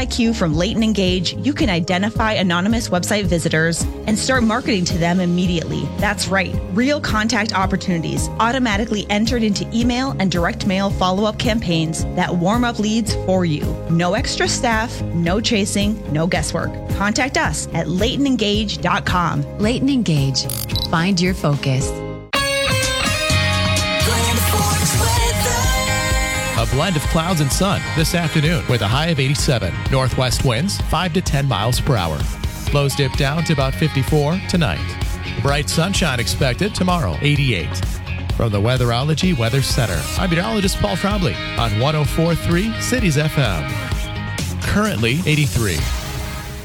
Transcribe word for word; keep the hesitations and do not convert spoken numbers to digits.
I Q from Leighton Engage, you can identify anonymous website visitors and start marketing to them immediately. That's right, real contact opportunities automatically entered into email and direct mail follow-up campaigns that warm up leads for you. No extra staff, no chasing, no guesswork. Contact us at leighton engage dot com. Leighton Engage. Find your focus. A blend of clouds and sun this afternoon with a high of eighty-seven. Northwest winds five to ten miles per hour. Lows dip down to about fifty-four tonight. Bright sunshine expected tomorrow, eighty-eight. From the Weatherology Weather Center, I'm meteorologist Paul Trombley on one oh four point three Cities F M. Currently eighty-three.